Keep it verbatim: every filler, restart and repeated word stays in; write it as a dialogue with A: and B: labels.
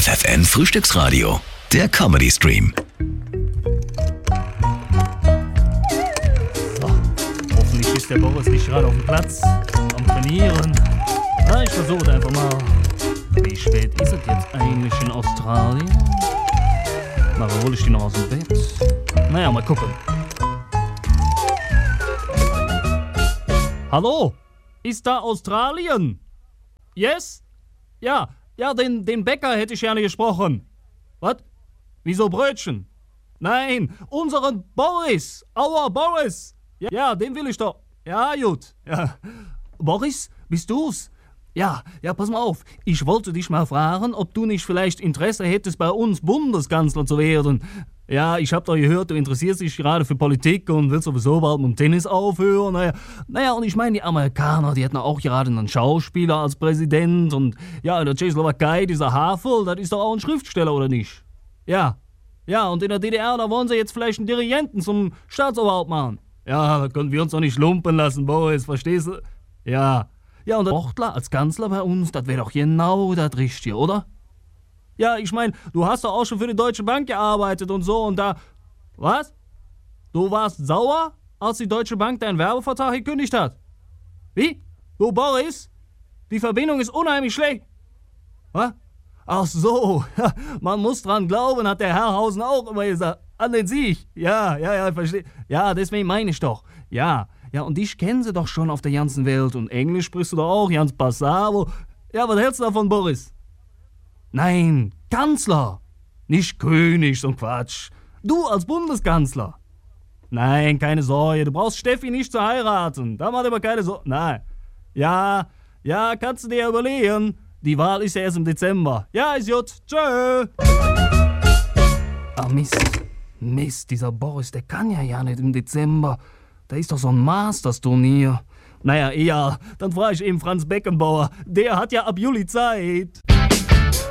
A: F F N Frühstücksradio, der Comedy Stream.
B: So, hoffentlich ist der Boris nicht gerade auf dem Platz am Trainieren. Na, ich versuche einfach mal. Wie spät ist es jetzt eigentlich in Australien? Na, hole ich die noch aus dem Bett? Naja, mal gucken. Hallo? Ist da Australien? Yes? Ja, ja, den, den Bäcker hätte ich gerne gesprochen. Was? Wieso Brötchen? Nein, unseren Boris. Aua, Boris. Ja, ja, den will ich doch. Ja, gut. Ja. Boris, bist du's? Ja, ja, pass mal auf. Ich wollte dich mal fragen, ob du nicht vielleicht Interesse hättest, bei uns Bundeskanzler zu werden. Ja, ich hab doch gehört, du interessierst dich gerade für Politik und willst sowieso bald mit dem Tennis aufhören. Naja, naja, und ich meine, die Amerikaner, die hätten auch gerade einen Schauspieler als Präsident. Und ja, in der Tschechoslowakei, dieser Havel, das ist doch auch ein Schriftsteller, oder nicht? Ja, ja, und in der D D R, da wollen sie jetzt vielleicht einen Dirigenten zum Staatsoberhaupt machen. Ja, da können wir uns doch nicht lumpen lassen, Boris, verstehst du? Ja. Ja, und der Bochtler als Kanzler bei uns, das wäre doch genau das Richtige, oder? Ja, ich meine, du hast doch auch schon für die Deutsche Bank gearbeitet und so und da... Was? Du warst sauer, als die Deutsche Bank deinen Werbevertrag gekündigt hat? Wie? Du, Boris? Die Verbindung ist unheimlich schlecht. Was? Ach so, man muss dran glauben, hat der Herrhausen auch immer gesagt. An den Sieg. Ja, ja, ja, ich verstehe. Ja, deswegen meine ich doch. Ja, ja, und dich kennen sie doch schon auf der ganzen Welt. Und Englisch sprichst du doch auch, ganz passabel. Ja, was hältst du davon, Boris? Nein, Kanzler. Nicht König, so ein Quatsch. Du als Bundeskanzler. Nein, keine Sorge, du brauchst Steffi nicht zu heiraten. Da macht aber keine Sorge. Nein. Ja, ja, kannst du dir überlegen. Die Wahl ist ja erst im Dezember. Ja, ist gut. Tschö. Ah, Mist. Mist, dieser Boris, der kann ja ja nicht im Dezember. Da ist doch so ein Masters-Turnier. Naja, eher. Dann frage ich eben Franz Beckenbauer. Der hat ja ab Juli Zeit.